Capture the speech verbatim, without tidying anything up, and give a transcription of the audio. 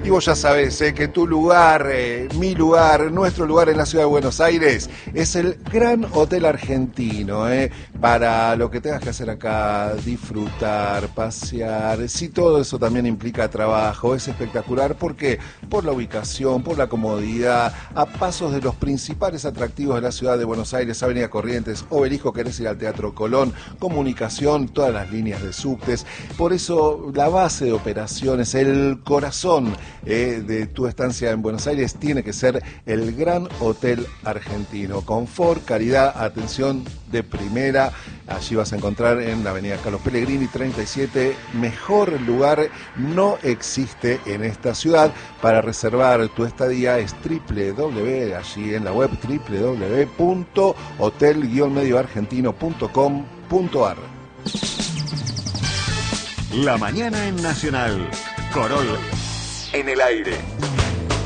Y vos ya sabés eh, que tu lugar, eh, mi lugar, nuestro lugar en la ciudad de Buenos Aires es el Gran Hotel Argentino. Eh, para lo que tengas que hacer acá, disfrutar, pasear, si todo eso también implica trabajo, es espectacular. ¿Por qué? Por la ubicación, por la comodidad, a pasos de los principales atractivos de la ciudad de Buenos Aires, Avenida Corrientes, Obelisco, querés ir al Teatro Colón, comunicación, todas las líneas de subtes. Por eso la base de operaciones, el corazón eh, de tu estancia en Buenos Aires tiene que ser el Gran Hotel Argentino. Confort, calidad, atención de primera. Allí vas a encontrar en la avenida Carlos Pellegrini treinta y siete. Mejor lugar no existe en esta ciudad. Para reservar tu estadía es doble u doble u doble u, allí en la web doble u doble u doble u punto hotel guion medio argentino punto com punto ar. La mañana en Nacional. Corol en el aire.